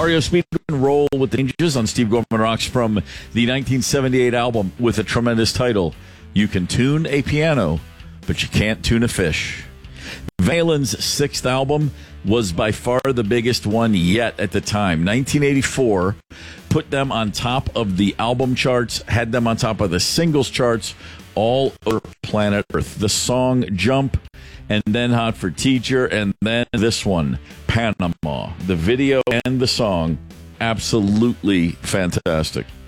REO Speed and Roll with the Changes on Steve Gorman Rocks from the 1978 album with a tremendous title, You Can Tune a Piano, but You Can't Tune a Fish. Van Halen's sixth album was by far the biggest one yet at the time. 1984 put them on top of the album charts, had them on top of the singles charts all over planet Earth. The song Jump, and then Hot for Teacher, and then this one, Panama. The video and the song, absolutely fantastic.